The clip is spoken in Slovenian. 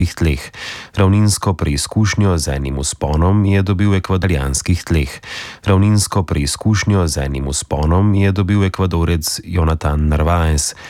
tleh. Ravninsko preizkušnjo z enim vzponom je dobil ekvadorijanskih tleh. Ravninsko preizkušnjo z enim vzponom je dobil Ekvadorec Jonathan Narvaez.